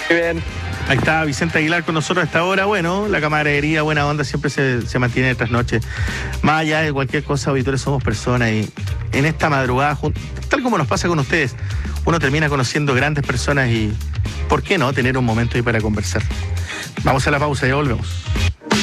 Muy bien. Ahí está Vicente Aguilar con nosotros a esta hora. Bueno, la camaradería, buena onda, siempre se mantiene tras noche. Más allá de cualquier cosa, auditores, somos personas y en esta madrugada, tal como nos pasa con ustedes, uno termina conociendo grandes personas y, ¿por qué no?, tener un momento ahí para conversar. Vamos a la pausa, ya volvemos.